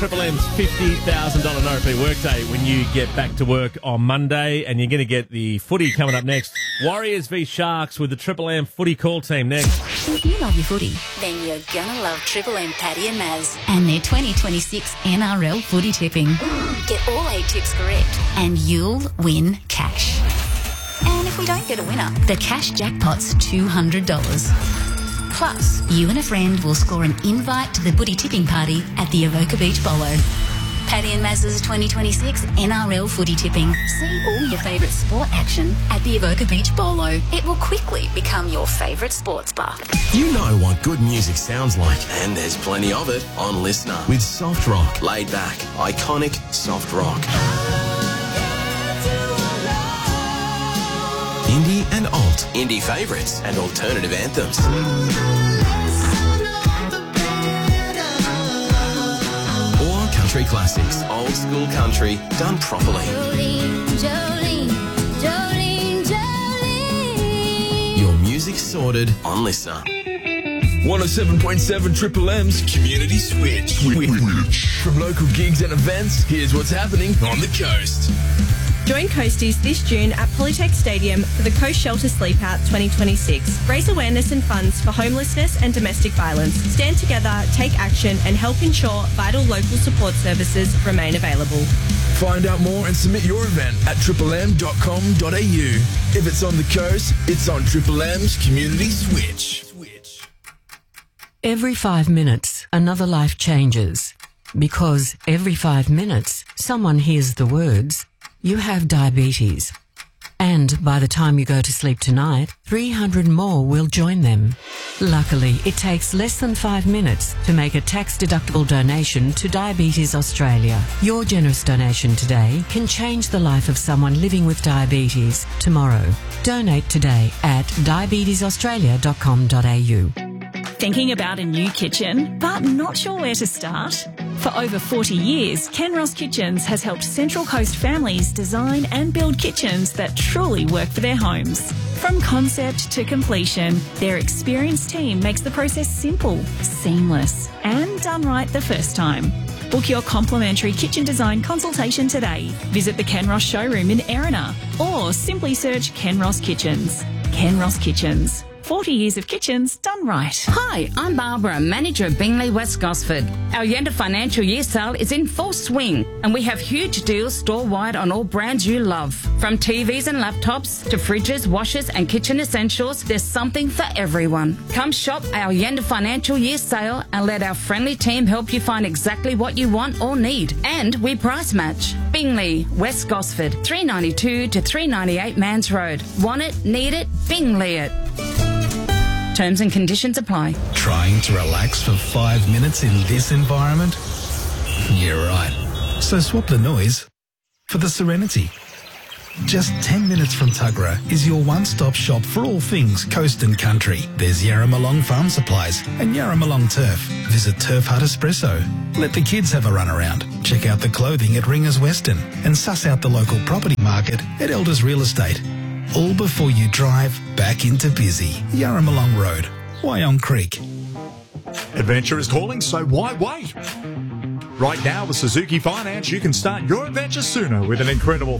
Triple M's $50,000 no fee workday when you get back to work on Monday, and you're going to get the footy coming up next. Warriors v Sharks with the Triple M footy call team next. If you love your footy, then you're gonna love Triple M Paddy and Maz. and their 2026 NRL footy tipping, Get all 8 tips correct. and you'll win cash. And if we don't get a winner, The cash jackpot's $200. Plus, you and a friend will score an invite to the footy tipping party at the Avoca Beach Bolo. Paddy and Maz's 2026 NRL footy tipping. See all your favourite sport action at the Avoca Beach Bolo. it will quickly become your favourite sports bar. You know what good music sounds like, and there's plenty of it on Listener. With soft rock, laid back, iconic soft rock. Indie and alt, indie favourites and alternative anthems. Or country classics, old school country done properly. Your music sorted on Listener. 107.7 Triple M's Community Switch. From local gigs and events, here's what's happening on the coast. Join Coasties this June at Polytech Stadium for the Coast Shelter Sleep Out 2026. Raise awareness and funds for homelessness and domestic violence. Stand together, take action and help ensure vital local support services remain available. Find out more and submit your event at triplem.com.au. If it's on the coast, it's on Triple M's Community Switch. Every 5 minutes, another life changes. Because every 5 minutes, someone hears the words, "You have diabetes." And by the time you go to sleep tonight, 300 more will join them. Luckily, it takes less than 5 minutes to make a tax-deductible donation to Diabetes Australia. Your generous donation today can change the life of someone living with diabetes tomorrow. Donate today at diabetesaustralia.com.au. Thinking about a new kitchen, but not sure where to start? For over 40 years, Kenross Kitchens has helped Central Coast families design and build kitchens that truly work for their homes. From concept to completion, their experienced team makes the process simple, seamless, and done right the first time. Book your complimentary kitchen design consultation today. Visit the Kenross showroom in Erina or simply search Kenross Kitchens. Kenross Kitchens. 40 years of kitchens done right. Hi, I'm Barbara, manager of Bingley West Gosford. Our end of financial year sale is in full swing and we have huge deals store-wide on all brands you love. From TVs and laptops to fridges, washers and kitchen essentials, there's something for everyone. Come shop our end of financial year sale and let our friendly team help you find exactly what you want or need. And we price match. Bingley, West Gosford, 392 to 398 Mans Road. Want it, need it, Bingley it. Terms and conditions apply. Trying to relax for 5 minutes in this environment? You're right. So swap the noise for the serenity. Just 10 minutes from Tuggerah is your one-stop shop for all things coast and country. There's Yarramalong Farm Supplies and Yarramalong Turf. Visit Turf Hut Espresso. Let the kids have a run around. Check out the clothing at Ringers Western and suss out the local property market at Elders Real Estate. All before you drive back into busy Yarramalong Road, Wyong Creek. Adventure is calling, so why wait? Right now with Suzuki Finance, you can start your adventure sooner with an incredible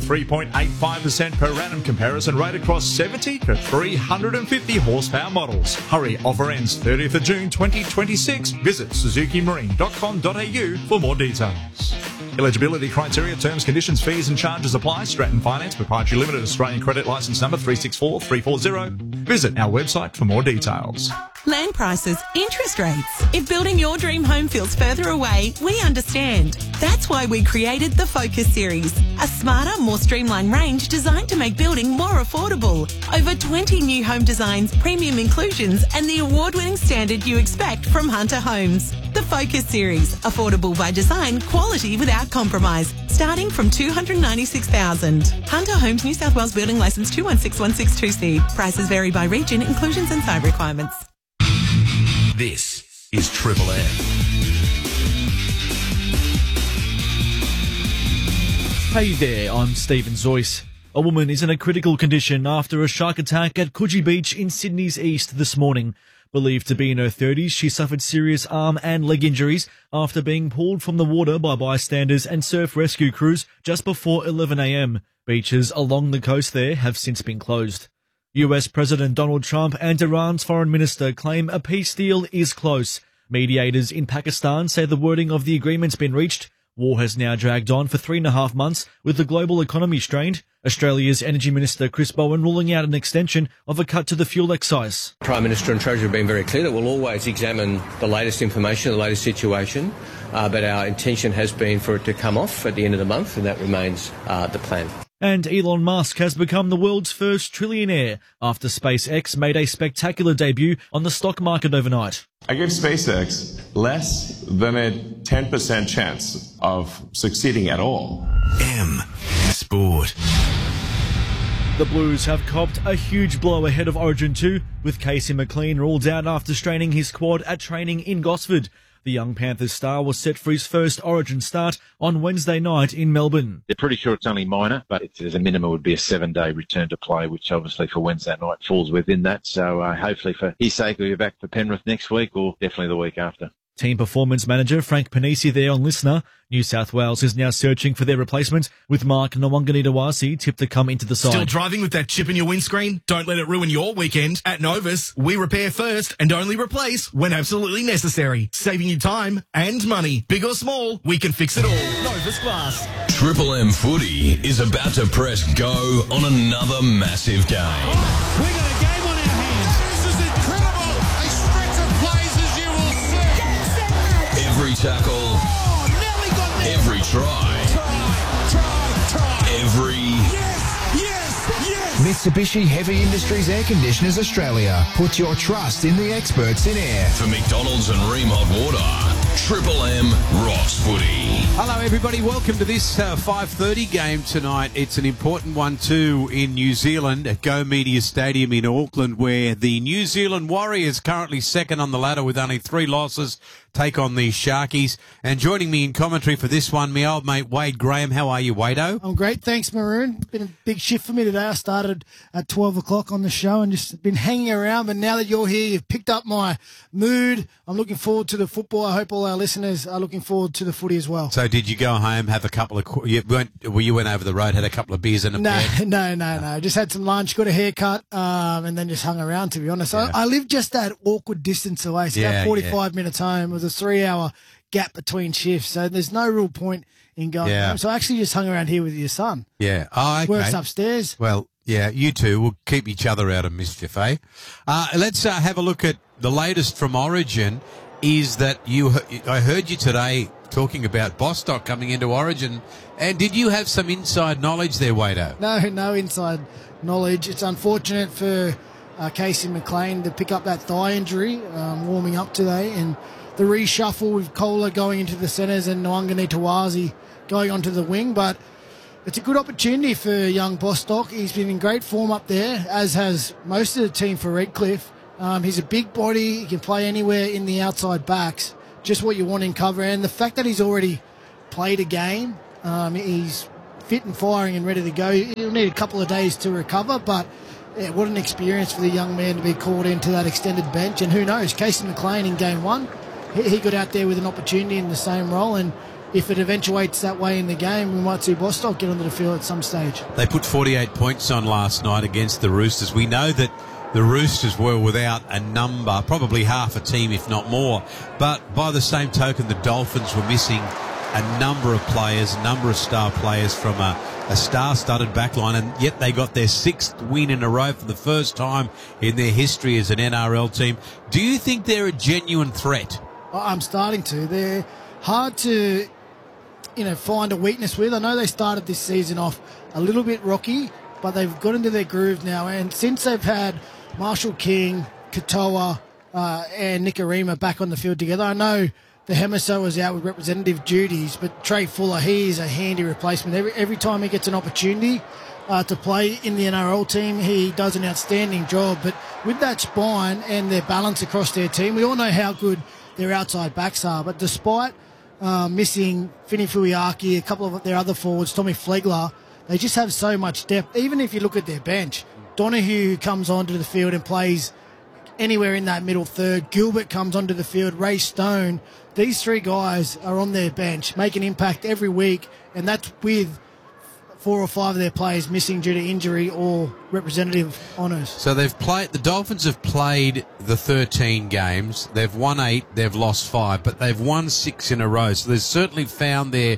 3.85% per annum comparison rate across 70 to 350 horsepower models. Hurry, offer ends 30th of June 2026. Visit suzukimarine.com.au for more details. Eligibility criteria, terms, conditions, fees and charges apply. Stratton Finance, Proprietary Limited, Australian Credit Licence Number 364340. Visit our website for more details. Land prices, interest rates. If building your dream home feels further away, we understand. That's why we created the Focus Series, a smarter, more streamlined range designed to make building more affordable. Over 20 new home designs, premium inclusions, and the award-winning standard you expect from Hunter Homes. The Focus Series, affordable by design, quality without compromise, starting from $296,000. Hunter Homes, New South Wales Building Licence 216162C. Prices vary by region, inclusions and site requirements. This is Triple M. Hey there, I'm Stephen Zoyce. A woman is in a critical condition after a shark attack at Coogee Beach in Sydney's east this morning. Believed to be in her 30s, she suffered serious arm and leg injuries after being pulled from the water by bystanders and surf rescue crews just before 11 a.m. Beaches along the coast there have since been closed. US President Donald Trump and Iran's foreign minister claim a peace deal is close. Mediators in Pakistan say the wording of the agreement's been reached. War has now dragged on for 3.5 months with the global economy strained. Australia's Energy Minister Chris Bowen ruling out an extension of a cut to the fuel excise. Prime Minister and Treasurer have been very clear that we'll always examine the latest information, the latest situation, but our intention has been for it to come off at the end of the month, and that remains the plan. And Elon Musk has become the world's first trillionaire after SpaceX made a spectacular debut on the stock market overnight. I give SpaceX less than a 10% chance of succeeding at all. Sport. The Blues have copped a huge blow ahead of Origin 2, with Casey McLean ruled out after straining his quad at training in Gosford. The young Panthers star was set for his first Origin start on Wednesday night in Melbourne. They're pretty sure it's only minor, but as a minimum would be a 7-day return to play, which obviously for Wednesday night falls within that. So hopefully for his sake, we'll be back for Penrith next week or definitely the week after. Team performance manager Frank Panisi there on Listener. New South Wales is now searching for their replacement, with Mark Nwanganitawasi tipped to come into the side. Still driving with that chip in your windscreen? Don't let it ruin your weekend. At Novus, we repair first and only replace when absolutely necessary, saving you time and money. Big or small, we can fix it all. Novus Glass. Triple M Footy is about to press go on another massive game. We got a game on our hands. This is incredible. A stretch of plays as you will see. Every tackle, every try, every... Mitsubishi Heavy Industries Air Conditioners Australia. Put your trust in the experts in air. For McDonald's and Ream Hot Water, Triple M rocks footy. Hello everybody, welcome to this 5:30 game tonight. It's an important one too in New Zealand at Go Media Stadium in Auckland, where the New Zealand Warriors, currently second on the ladder with only 3 losses, take on the Sharkies. And joining me in commentary for this one, my old mate Wade Graham. How are you, Wado? I'm great, thanks, Maroon. Been a big shift for me today. I started at 12 o'clock on the show and just been hanging around. But now that you're here, you've picked up my mood. I'm looking forward to the football. I hope all our listeners are looking forward to the footy as well. So did you go home, have a couple of... You went over the road, had a couple of beers and a bed? No. Just had some lunch, got a haircut, and then just hung around, to be honest. Yeah. I live just that awkward distance away, so about 45 minutes home. It was a 3-hour gap between shifts, so there's no real point in going home. So I actually just hung around here with your son. Yeah. Oh, okay. Works upstairs. Well, yeah, you two will keep each other out of mischief, eh? Let's have a look at the latest from Origin. Is that I heard you today talking about Bostock coming into Origin, and did you have some inside knowledge there, Wado? No inside knowledge. It's unfortunate for Casey McLean to pick up that thigh injury warming up today, and the reshuffle with Kohler going into the centres and Nwanganitawasi going onto the wing, but it's a good opportunity for young Bostock. He's been in great form up there, as has most of the team for Redcliffe. He's a big body. He can play anywhere in the outside backs. Just what you want in cover. And the fact that he's already played a game, he's fit and firing and ready to go. He'll need a couple of days to recover, but what an experience for the young man to be called into that extended bench. And who knows, Casey McLean in game 1, he got out there with an opportunity in the same role, and if it eventuates that way in the game, we might see Bostock get onto the field at some stage. They put 48 points on last night against the Roosters. We know that the Roosters were without a number, probably half a team, if not more. But by the same token, the Dolphins were missing a number of players, a number of star players from a star-studded backline, and yet they got their 6th win in a row for the first time in their history as an NRL team. Do you think they're a genuine threat? I'm starting to. They're hard to, find a weakness with. I know they started this season off a little bit rocky, but they've got into their groove now, and since they've had Marshall King, Katoa, and Nicarima back on the field together. I know the Hemiso was out with representative duties, but Trey Fuller, he is a handy replacement. Every time he gets an opportunity to play in the NRL team, he does an outstanding job. But with that spine and their balance across their team, we all know how good their outside backs are. But despite missing Fini Fuiaki, a couple of their other forwards, Tommy Flegler, they just have so much depth. Even if you look at their bench, Donahue, who comes onto the field and plays anywhere in that middle third. Gilbert comes onto the field, Ray Stone. These three guys are on their bench, making impact every week, and that's with 4 or 5 of their players missing due to injury or representative honours. So the Dolphins have played the 13 games. They've won 8, they've lost 5, but they've won 6 in a row. So they've certainly found their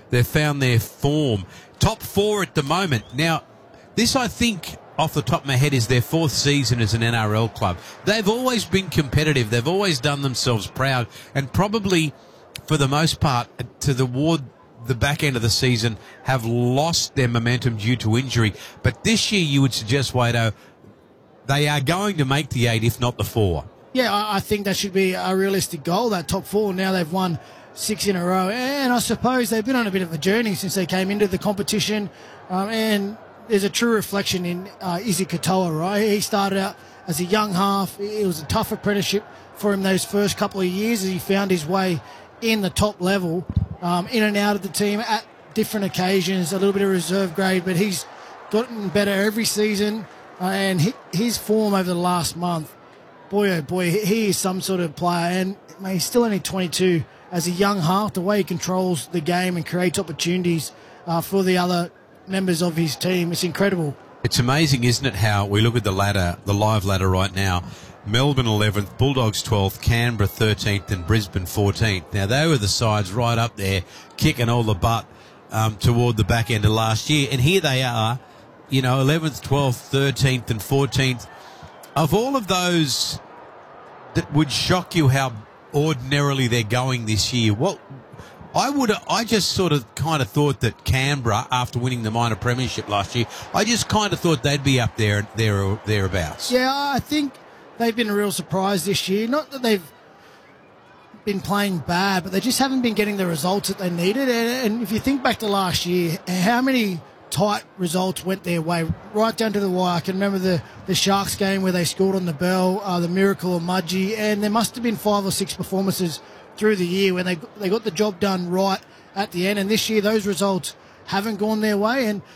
form. Top 4 at the moment. Now, this, I think, off the top of my head, is their 4th season as an NRL club. They've always been competitive. They've always done themselves proud, and probably, for the most part, toward the back end of the season, have lost their momentum due to injury. But this year, you would suggest, Wado, they are going to make the 8, if not the 4. Yeah, I think that should be a realistic goal, that top 4. Now they've won 6 in a row, and I suppose they've been on a bit of a journey since they came into the competition, and there's a true reflection in Izzy Katoa, right? He started out as a young half. It was a tough apprenticeship for him those first couple of years as he found his way in the top level, in and out of the team at different occasions, a little bit of reserve grade, but he's gotten better every season, and his form over the last month, boy, oh boy, he is some sort of player, and he's still only 22. As a young half, the way he controls the game and creates opportunities for the other members of his team, it's incredible. It's amazing, isn't it, how we look at the ladder, the live ladder right now. Melbourne 11th, Bulldogs 12th, Canberra 13th and Brisbane 14th. Now, they were the sides right up there kicking all the butt toward the back end of last year. And here they are, 11th, 12th, 13th and 14th. Of all of those that would shock you how ordinarily they're going this year, I just sort of kind of thought that Canberra, after winning the minor premiership last year, I just kind of thought they'd be up there or thereabouts. Yeah, I think they've been a real surprise this year. Not that they've been playing bad, but they just haven't been getting the results that they needed. And if you think back to last year, how many tight results went their way right down to the wire? I can remember the Sharks game where they scored on the bell, the miracle of Mudgee, and there must have been 5 or 6 performances through the year when they got the job done right at the end. And this year, those results haven't gone their way. And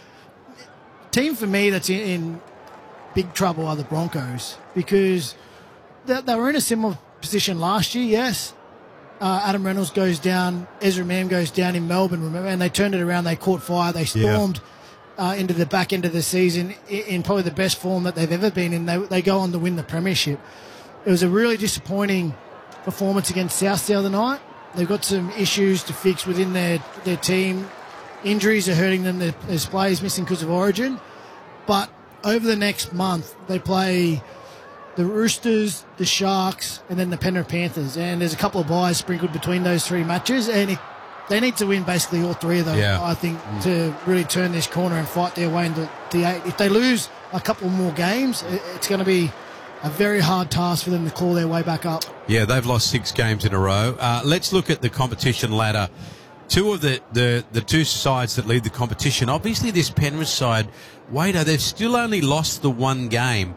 team for me that's in big trouble are the Broncos, because they were in a similar position last year, yes. Adam Reynolds goes down, Ezra Mam goes down in Melbourne, remember, and they turned it around, they caught fire, they stormed into the back end of the season in probably the best form that they've ever been in. They go on to win the premiership. It was a really disappointing performance against South the other night. They've got some issues to fix within their team. Injuries are hurting them. There's players missing because of Origin. But over the next month, they play the Roosters, the Sharks, and then the Penrith Panthers. And there's a couple of byes sprinkled between those 3 matches. And they need to win basically all 3 of them, I think, to really turn this corner and fight their way into the 8. If they lose a couple more games, it's going to be a very hard task for them to claw their way back up. Yeah, they've lost 6 games in a row. Let's look at the competition ladder. 2 of the 2 sides that lead the competition. Obviously, this Penrith side, Wado, they've still only lost the 1 game.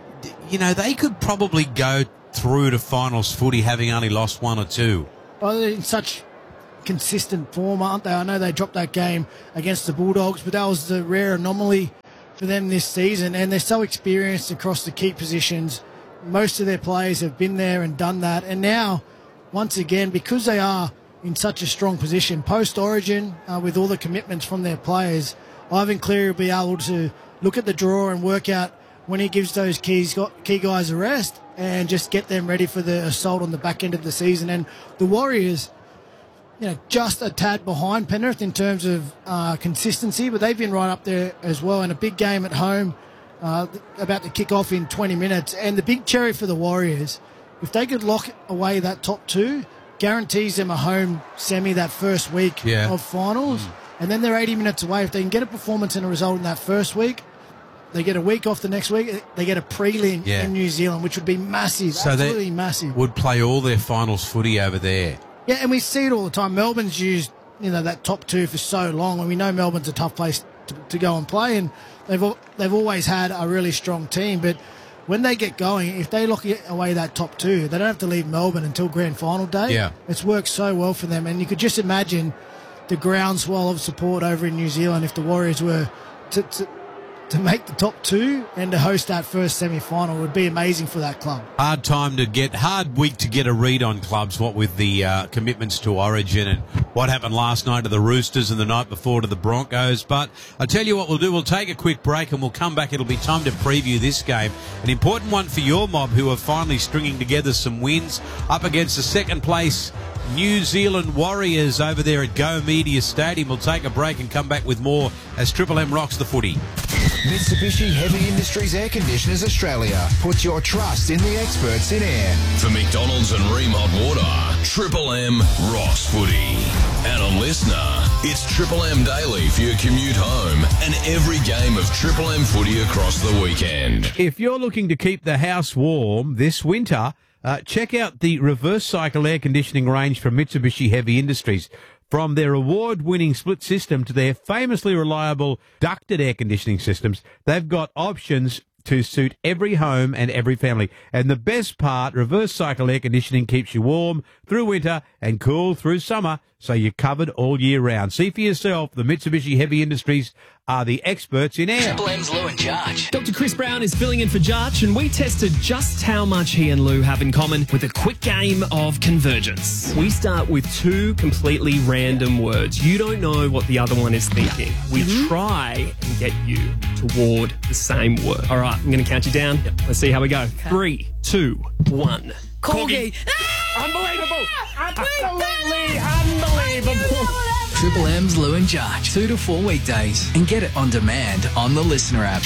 They could probably go through to finals footy having only lost 1 or 2. Well, they're in such consistent form, aren't they? I know they dropped that game against the Bulldogs, but that was the rare anomaly for them this season, and they're so experienced across the key positions. Most of their players have been there and done that, and now, once again, because they are in such a strong position, post-Origin, with all the commitments from their players, Ivan Cleary will be able to look at the draw and work out when he gives those key guys a rest and just get them ready for the assault on the back end of the season. And the Warriors, just a tad behind Penrith in terms of consistency, but they've been right up there as well. And a big game at home about to kick off in 20 minutes. And the big cherry for the Warriors, if they could lock away that top 2, guarantees them a home semi that first week of finals. And then they're 80 minutes away. If they can get a performance and a result in that first week, they get a week off the next week. They get a prelim in New Zealand, which would be massive, so absolutely massive. Would play all their finals footy over there. Yeah, and we see it all the time. Melbourne's used, that top 2 for so long, and we know Melbourne's a tough place to go and play, and they've always had a really strong team. But when they get going, if they lock away that top 2, they don't have to leave Melbourne until grand final day. Yeah. It's worked so well for them, and you could just imagine the groundswell of support over in New Zealand if the Warriors were to to make the top two and to host that first semi-final. It would be amazing for that club. Hard week to get a read on clubs, what with the commitments to Origin and what happened last night to the Roosters and the night before to the Broncos. But I'll tell you what we'll do. We'll take a quick break and we'll come back. It'll be time to preview this game. An important one for your mob, who are finally stringing together some wins up against the second place New Zealand Warriors over there at Go Media Stadium. We'll take a break and come back with more as Triple M rocks the footy. Mitsubishi Heavy Industries Air Conditioners Australia. Put your trust in the experts in air. For McDonald's and Ream Hot Water, Triple M rocks footy. And on Listener, it's Triple M Daily for your commute home and every game of Triple M footy across the weekend. If you're looking to keep the house warm this winter, check out the reverse cycle air conditioning range from Mitsubishi Heavy Industries. From their award-winning split system to their famously reliable ducted air conditioning systems, they've got options to suit every home and every family. And the best part, reverse cycle air conditioning keeps you warm through winter and cool through summer, so you're covered all year round. See for yourself, the Mitsubishi Heavy Industries are the experts in air. Triple M's Lou and Jarch. Dr. Chris Brown is filling in for Jarch, and we tested just how much he and Lou have in common with a quick game of convergence. We start with two completely random words. You don't know what the other one is thinking. We try and get you toward the same word. All right, I'm going to count you down. Let's see how we go. 3, 2, 1. Corgi. Unbelievable. Absolutely unbelievable. Triple M's Lou and Jarch. 2 to 4 weekdays. And get it on demand on the Listener app.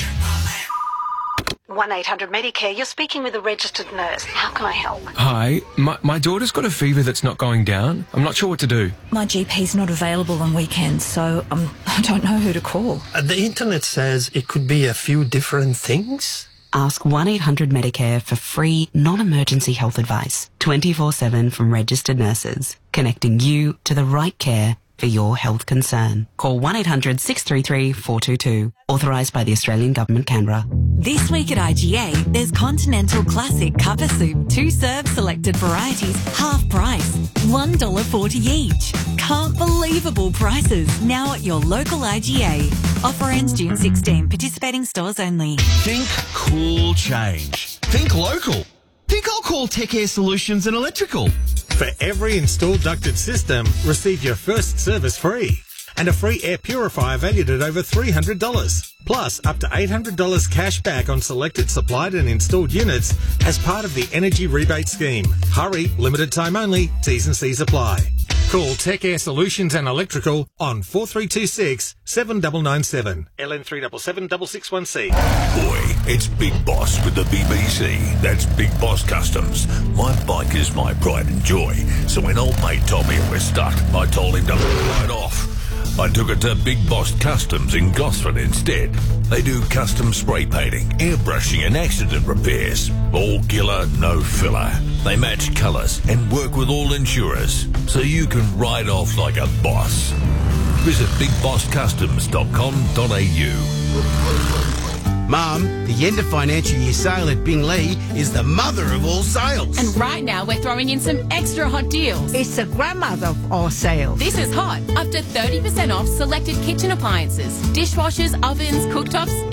1-800 Medicare. You're speaking with a registered nurse. How can I help? Hi, my daughter's got a fever that's not going down. I'm not sure what to do. My GP's not available on weekends, so I don't know who to call. The internet says it could be a few different things. Ask 1-800 Medicare for free, non-emergency health advice, 24/7 from registered nurses, connecting you to the right care for your health concern. Call 1-800-633-422. Authorised by the Australian Government, Canberra. This week at IGA, there's Continental Classic Cover Soup, 2 serve selected varieties, half price, $1.40 each. Can't believable prices now at your local IGA. Offer ends June 16. Participating stores only. Think cool change. Think local. Think I'll call Tech Air Solutions and Electrical. For every installed ducted system, receive your first service free and a free air purifier valued at over $300. Plus, up to $800 cash back on selected supplied and installed units as part of the Energy Rebate Scheme. Hurry, limited time only, T's and C's apply. Call Tech Air Solutions and Electrical on 4326 7997 LN 377 616. Boy, it's Big Boss with the BBC. That's Big Boss Customs. My bike is my pride and joy. So when old mate told me it was stuck, I told him to ride off. I took it to Big Boss Customs in Gosford instead. They do custom spray painting, airbrushing and accident repairs. All killer, no filler. They match colours and work with all insurers, so you can ride off like a boss. Visit bigbosscustoms.com.au. Mum, the end of financial year sale at Binglee is the mother of all sales. And right now we're throwing in some extra hot deals. It's the grandmother of all sales. This is hot. Up to 30% off selected kitchen appliances, dishwashers, ovens, cooktops,